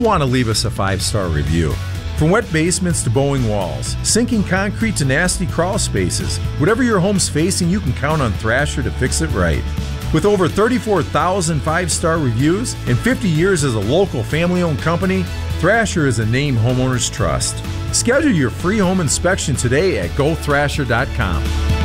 Want to leave us a 5-star review. From wet basements to bowing walls, sinking concrete to nasty crawl spaces, whatever your home's facing, you can count on Thrasher to fix it right. With over 34,000 5-star reviews and 50 years as a local family-owned company, Thrasher is a name homeowners trust. Schedule your free home inspection today at GoThrasher.com.